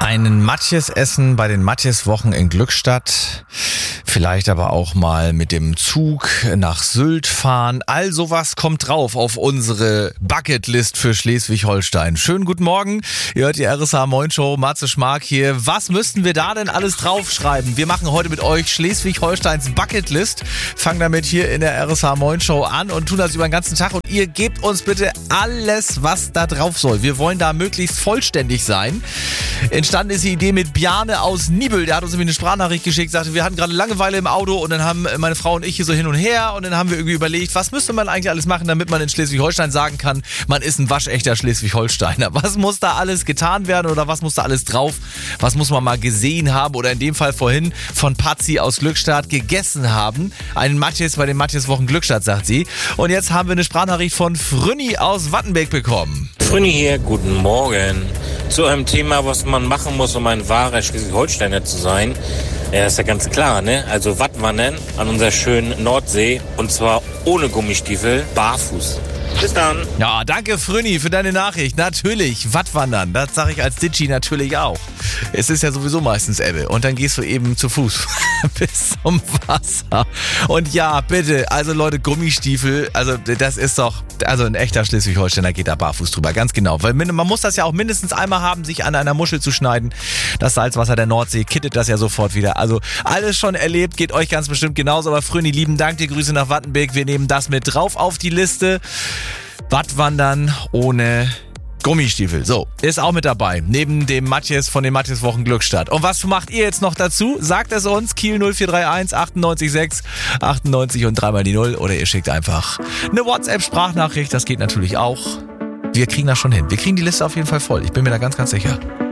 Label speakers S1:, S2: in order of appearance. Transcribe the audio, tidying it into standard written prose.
S1: Einen Matjes essen bei den Matjes-Wochen in Glückstadt. Vielleicht aber auch mal mit dem Zug nach Sylt fahren. All sowas kommt drauf auf unsere Bucketlist für Schleswig-Holstein. Schönen guten Morgen. Ihr hört die RSH Moin Show. Matze Schmark hier. Was müssten wir da denn alles draufschreiben? Wir machen heute mit euch Schleswig-Holsteins Bucketlist. Fangen damit hier in der RSH Moin Show an und tun das über den ganzen Tag. Und ihr gebt uns bitte alles, was da drauf soll. Wir wollen da möglichst vollständig sein. Entstanden ist die Idee mit Bjarne aus Niebel. Der hat uns irgendwie eine Sprachnachricht geschickt, sagte, wir hatten gerade Langeweile im Auto und dann haben meine Frau und ich hier so hin und her und dann haben wir irgendwie überlegt, was müsste man eigentlich alles machen, damit man in Schleswig-Holstein sagen kann, man ist ein waschechter Schleswig-Holsteiner. Was muss da alles getan werden oder was muss da alles drauf? Was muss man mal gesehen haben oder in dem Fall vorhin von Patzi aus Glückstadt gegessen haben? Einen Matjes bei den Matjes-Wochen Glückstadt, sagt sie. Und jetzt haben wir eine Sprachnachricht von Frünni aus Wattenbeek bekommen.
S2: Frünni hier, guten Morgen. Zu einem Thema, was man machen muss, um ein wahrer Schleswig-Holsteiner zu sein. Ja, ist ja ganz klar, ne? Also Wattwandern an unserer schönen Nordsee und zwar ohne Gummistiefel, barfuß. Bis dann.
S1: Ja, danke Frünni für deine Nachricht. Natürlich, Wattwandern, das sage ich als Ditschi natürlich auch. Es ist ja sowieso meistens Ebbe und dann gehst du eben zu Fuß bis zum Wasser. Und ja, bitte, also Leute, Gummistiefel, also das ist doch, also ein echter Schleswig-Holsteiner geht da barfuß drüber, ganz genau. Weil man muss das ja auch mindestens einmal haben, sich an einer Muschel zu schneiden. Das Salzwasser der Nordsee kittet das ja sofort wieder. Also alles schon erlebt, geht euch ganz bestimmt genauso. Aber Frünni, lieben Dank, die Grüße nach Wattenbeek. Wir nehmen das mit drauf auf die Liste. Wattwandern ohne Gummistiefel. So, ist auch mit dabei. Neben dem Matjes von den Matjes-Wochen Glückstadt. Und was macht ihr jetzt noch dazu? Sagt es uns. Kiel 0431 98 6 98 und 3 mal die 0. Oder ihr schickt einfach eine WhatsApp-Sprachnachricht. Das geht natürlich auch. Wir kriegen das schon hin. Wir kriegen die Liste auf jeden Fall voll. Ich bin mir da ganz, ganz sicher.